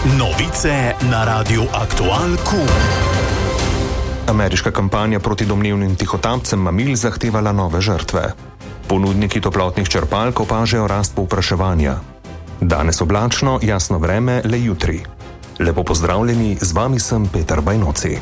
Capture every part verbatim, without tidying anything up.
Novice na Radiu Aktual Q. Ameriška kampanja proti domnevnim tihotapcem mamil zahtevala nove žrtve. Ponudniki toplotnih črpalk opažajo rast povpraševanja. Danes oblačno, jasno vreme, le jutri. Lepo pozdravljeni, z vami sem Peter Bajnoci.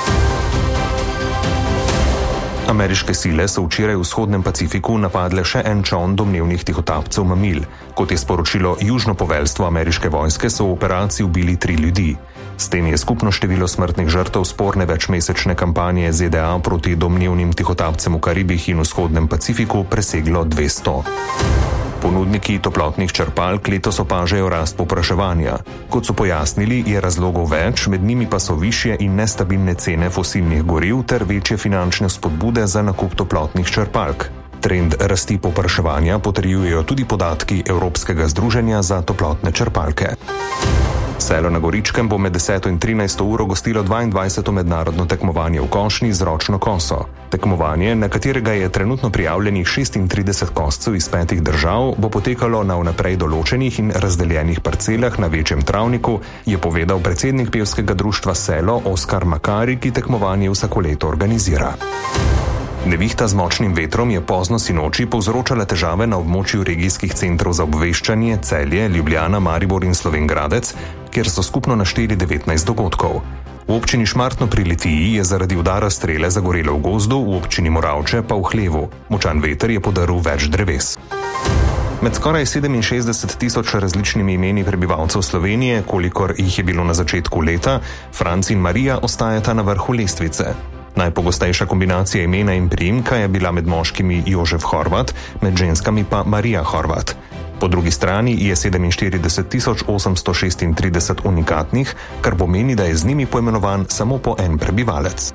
Ameriške sile so včeraj v vzhodnem Pacifiku napadle še en čoln domnevnih tihotapcev mamil. Kot je sporočilo južno poveljstvo ameriške vojske, so v operaciji ubili tri ljudi. S tem je skupno število smrtnih žrtev sporne večmesečne kampanje Z D A proti domnevnim tihotapcem v Karibih in vzhodnem Pacifiku preseglo dvesto. Ponudniki toplotnih črpalk letos opažajo rast povpraševanja. Kot so pojasnili, je razlogov več, med njimi pa so višje in nestabilne cene fosilnih goriv ter večje finančne spodbude za nakup toplotnih črpalk. Trend rasti povpraševanja potrjujejo tudi podatki Evropskega združenja za toplotne črpalke. Selo na Goričkem bo med deseto in trinajsto uro gostilo dvaindvajseto mednarodno tekmovanje v košnji z ročno koso. Tekmovanje, na katerega je trenutno prijavljenih šestintrideset koscev iz petih držav, bo potekalo na vnaprej določenih in razdeljenih parcelah na večjem travniku, je povedal predsednik pevskega društva Selo Oskar Makari, ki tekmovanje vsako leto organizira. Nevihta z močnim vetrom je pozno sinoči povzročala težave na območju regijskih centrov za obveščanje Celje, Ljubljana, Maribor in Slovenj Gradec, kjer so skupno našteli devetnajst dogodkov. V občini Šmartno pri Litiji je zaradi udara strele zagorelo v gozdu, v občini Moravče pa v hlevu. Močan veter je podrl več dreves. Med skoraj sedeminšestdeset tisoč različnimi imeni prebivalcev Slovenije, kolikor jih je bilo na začetku leta, Franc in Marija ostajata na vrhu lestvice. Najpogostejša kombinacija imena in priimka je bila med moškimi Jožef Horvat, med ženskami pa Marija Horvat. Po drugi strani je sedeminštirideset tisoč osemsto šestintrideset unikatnih, kar pomeni, da je z njimi poimenovan samo po en prebivalec.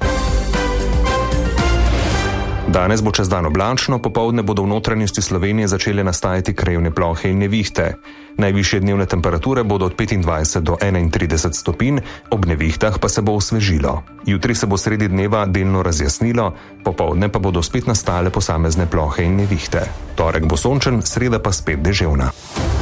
Danes bo čez dan oblačno, popoldne bodo v notranjosti Slovenije začele nastajati krajevne plohe in nevihte. Najvišje dnevne temperature bodo od petindvajset do enaintrideset stopinj, ob nevihtah pa se bo osvežilo. Jutri se bo sredi dneva delno razjasnilo, popoldne pa bodo spet nastale posamezne plohe in nevihte. Torek bo sončen, sreda pa spet deževna.